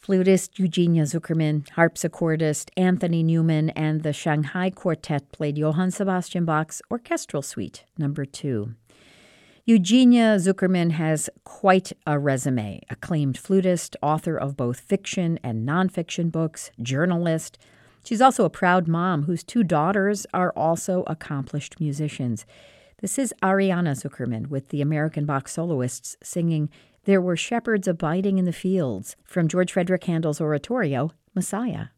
Flutist Eugenia Zuckerman, harpsichordist Anthony Newman, and the Shanghai Quartet played Johann Sebastian Bach's Orchestral Suite No. 2. Eugenia Zuckerman has quite a resume. Acclaimed flutist, author of both fiction and nonfiction books, journalist. She's also a proud mom whose 2 daughters are also accomplished musicians. This is Ariana Zuckerman with the American Bach Soloists singing "There Were Shepherds Abiding in the Fields" from George Frederick Handel's oratorio, Messiah.